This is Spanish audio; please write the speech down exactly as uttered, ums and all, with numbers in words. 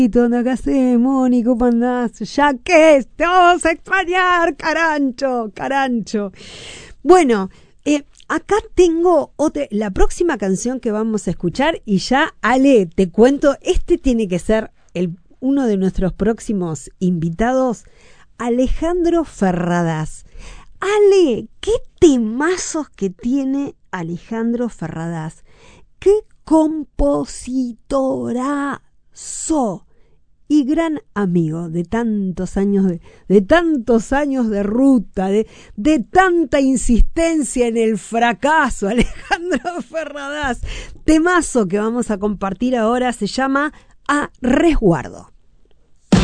Nagase, Mónico Pandazo, ya que te vamos a extrañar, Carancho, Carancho. Bueno, eh, acá tengo otra, la próxima canción que vamos a escuchar y ya, Ale, te cuento, este tiene que ser el, uno de nuestros próximos invitados, Alejandro Ferradas. Ale, qué temazos que tiene Alejandro Ferradas, qué compositorazo. Y gran amigo de tantos años de, de tantos años de ruta, de, de tanta insistencia en el fracaso, Alejandro Ferradas. Temazo que vamos a compartir ahora se llama A Resguardo.